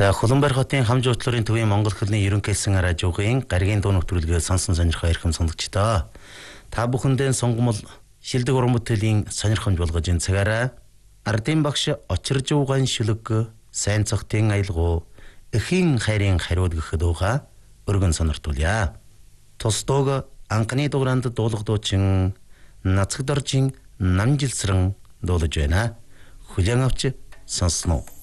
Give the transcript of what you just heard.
За Хуланбайр хотын Хамж утларын төвийн Монгол хэлний ерөнхий хэлсэн радиогийн гаригийн дуу нэвтрүүлгээ сонсон сонирхоо ирхэм сонгогчдоо. Та бүхэндээ сонгомол шилдэг уран бүтээлийн сонирхомж болгож энэ цагаараа ардын багш очирж угаан шүлэг сайн цогтын аялгуу эхийн хайрын хариуд гэх дууга өргөн сониртуулъя. Тус дууг анхны дугааранд дуулах дуучин Нацагдоржийн намжилсран дуулж байна. Хүлээн авч сонсноо.